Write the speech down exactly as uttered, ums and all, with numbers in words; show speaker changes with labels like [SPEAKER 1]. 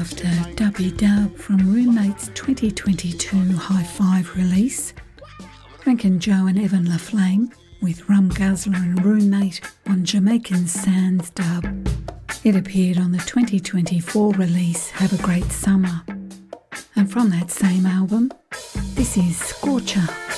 [SPEAKER 1] after Dubby Dub from Roommate's twenty twenty-two High Five release. Frank and Joe and Evan LaFlame with Rum Guzzler and Roommate on Jamaican Sands dub. It appeared on the twenty twenty-four release Have a Great Summer. And from that same album, this is Scorcher.